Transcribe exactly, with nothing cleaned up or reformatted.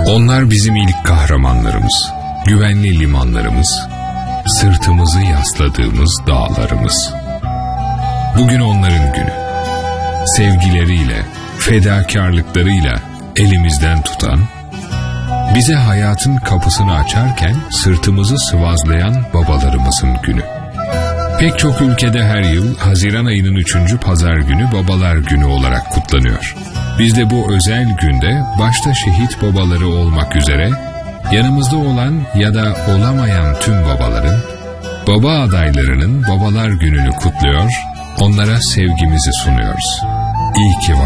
Onlar bizim ilk kahramanlarımız, güvenli limanlarımız, sırtımızı yasladığımız dağlarımız. Bugün onların günü. Sevgileriyle, fedakarlıklarıyla elimizden tutan, bize hayatın kapısını açarken sırtımızı sıvazlayan babalarımızın günü. Pek çok ülkede her yıl Haziran ayının üçüncü pazar günü Babalar Günü olarak kutlanıyor. Biz de bu özel günde başta şehit babaları olmak üzere yanımızda olan ya da olamayan tüm babaların, baba adaylarının Babalar Günü'nü kutluyor, onlara sevgimizi sunuyoruz. İyi ki var.